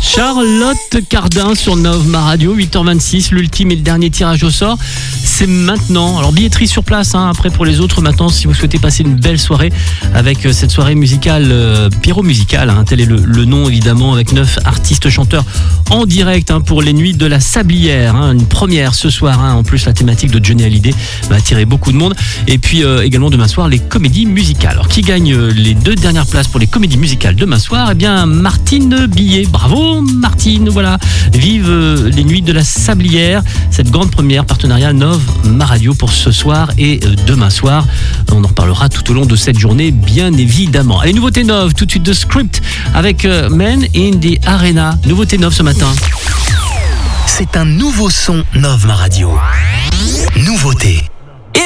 Charlotte Cardin sur Nova Radio, 8h26, l'ultime et le dernier tirage au sort, c'est maintenant. Alors billetterie sur place, après pour les autres maintenant, si vous souhaitez passer une belle soirée avec cette soirée musicale, pyro-musicale, tel est le nom évidemment, avec 9 artistes chanteurs en direct pour les nuits de la Sablière, une première ce soir, en plus la thématique de Johnny Hallyday va attirer beaucoup de monde, et puis également demain soir les comédies musicales. Alors qui gagne les 2 dernières places pour les comédies musicales demain soir? Eh bien Martine Billet, bravo Martine, voilà, vive les nuits de la Sablière, cette grande première partenariat Nova Radio pour ce soir et demain soir. On en reparlera tout au long de cette journée, bien évidemment. Allez, nouveauté Nova, tout de suite de Script avec Men in the Arena. Nouveauté Nova ce matin. C'est un nouveau son Nova Radio. Nouveauté.